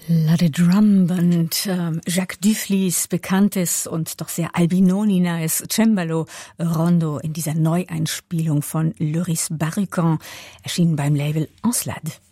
La de Drum und Jacques Duflys bekanntes und doch sehr albinoni-nahes Cembalo-Rondo in dieser Neueinspielung von Loris Barucan, erschienen beim Label Encelade.